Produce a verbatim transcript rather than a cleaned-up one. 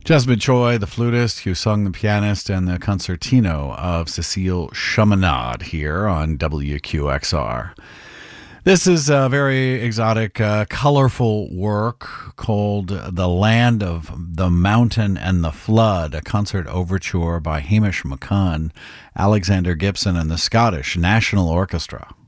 Jasmine Choi, the flutist, Hugh Sung, the pianist, and the concertino of Cecile Chaminade here on W Q X R. This is a very exotic, uh, colorful work called The Land of the Mountain and the Flood, a concert overture by Hamish McCunn, Alexander Gibson, and the Scottish National Orchestra.